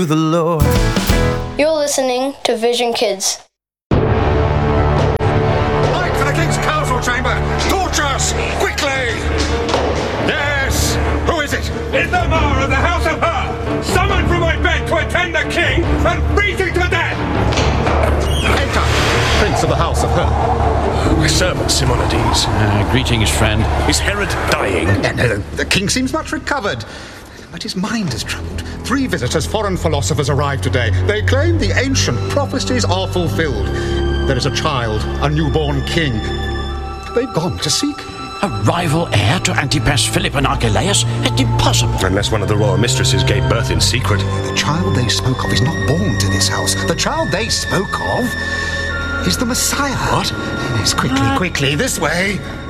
the Lord. You're listening to Vision Kids. Right for the King's Council Chamber! Torches! Quickly! Yes! Who is it? It's the Mayor of the House of Her, summoned from my bed to attend the King and beaten to death! Enter! Prince of the House of Her. My servant, Simonides. Greetings, friend. Is Herod dying? No, the King seems much recovered. But his mind is troubled. 3 visitors, foreign philosophers, arrived today. They claim the ancient prophecies are fulfilled. There is a child, a newborn king. They've gone to seek. A rival heir to Antipas, Philip and Archelaus? It's impossible. Unless one of the royal mistresses gave birth in secret. The child they spoke of is not born to this house. The child they spoke of is the Messiah. What? Yes, quickly, this way.